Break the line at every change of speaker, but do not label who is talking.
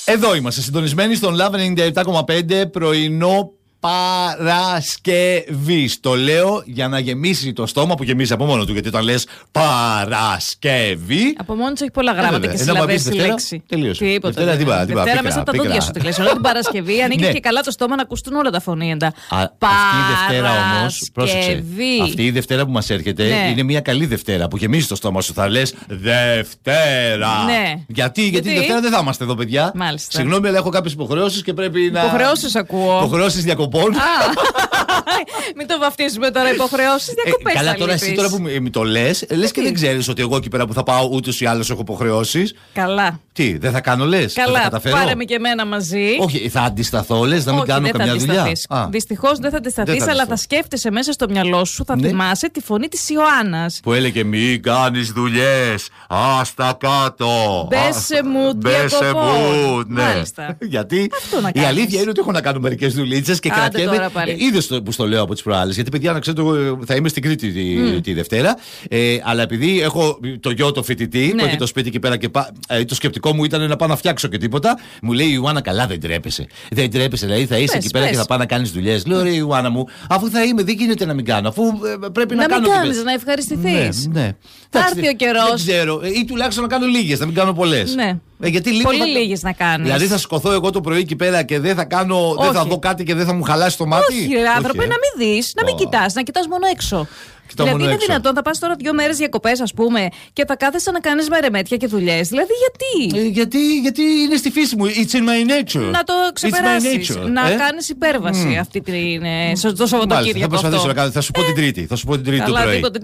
Εδώ είμαστε συντονισμένοι στον Love 97,5 πρωινό Παρασκευή. Το λέω για να γεμίσει το στόμα που γεμίζει από μόνο του. Γιατί όταν λες Παρασκευή.
Από μόνο του έχει πολλά γράμματα και συλλαβές στη λέξη.
Τελείωσε.
Δευτέρα μέσα από τα δόντια σου τη λες. Όλη την Παρασκευή ανοίγει και καλά το στόμα να ακουστούν όλα τα φωνήεντα.
Αυτή η Δευτέρα όμως, πρόσεξε. Αυτή η Δευτέρα που μας έρχεται είναι μια καλή Δευτέρα που γεμίζει το στόμα σου. Θα λες Δευτέρα. Γιατί Δευτέρα δεν θα είμαστε εδώ, παιδιά. Συγγνώμη, αλλά έχω κάποιες υποχρεώσεις και πρέπει να.
Υποχρεώσεις ακούω.
Υποχρεώσεις διακοπών.
Μην το βαφτίζουμε τώρα υποχρεώσεις διακοπές.
Καλά, τώρα εσύ τώρα που μου το λες και δεν ξέρεις ότι εγώ εκεί πέρα που θα πάω ούτως ή άλλως έχω υποχρεώσεις.
Καλά.
Τι, δεν θα κάνω λες?
Καλά, πάρε με και εμένα μαζί.
Όχι, θα αντισταθώ λες να μην κάνω καμιά δουλειά?
Δυστυχώς δεν θα αντισταθείς, αλλά θα σκέφτεσαι μέσα στο μυαλό σου, θα θυμάσαι τη φωνή της Ιωάννας.
Που έλεγε μην κάνεις δουλειές, άστα κάτω.
Μπέσε μου διακοπών.
Μάλιστα. Γιατί η αλήθεια είναι ότι έχω να κάνω μερικές δουλίτσες και κρατιέμαι. Είδες που στο λέω από τις προάλλες. Γιατί παιδιά, να ξέρετε, εγώ θα είμαι στην Κρήτη τη Δευτέρα. Αλλά επειδή έχω το γιο το φοιτητή που έχει το σπίτι εκεί πέρα και το σκεπτικό μου ήταν να πάω να φτιάξω και τίποτα. Μου λέει η Ιωάννα, καλά, δεν τρέπεσαι. Δεν τρέπεσαι, δηλαδή θα είσαι εκεί πέρα και θα πάω να κάνεις δουλειές. Λέω ρε Ιωάννα μου, αφού θα είμαι, δεν γίνεται να μην κάνω. Αφού πρέπει να κάνω.
Να μην κάνεις, να ευχαριστηθείς. Θα έρθει ο καιρός.
Δεν ξέρω. Ή τουλάχιστον να κάνω λίγες, να μην κάνω πολλές.
Πολύ λίγες να κάνεις.
Δηλαδή θα σκοθώ εγώ το πρωί εκεί πέρα και δεν θα κάνω. Δεν θα δω κάτι και δεν θα μου χαλάσει το μάτι.
Όχι, ρε άνθρωπε, να μην δεις, να μην κοιτάς, να κοιτάς μόνο έξω. Δηλαδή είναι δυνατόν, θα πας τώρα 2 μέρες διακοπές, ας πούμε, και θα κάθεσαι να κάνεις μερεμέτια και δουλειές. Δηλαδή
γιατί είναι στη φύση μου. It's in my nature.
Να το ξεπεράσεις. Να κάνεις υπέρβαση αυτή το Σαββατοκύριακο.
Θα προσπαθήσω να κάνω. Θα σου πω την Τρίτη το πρωί.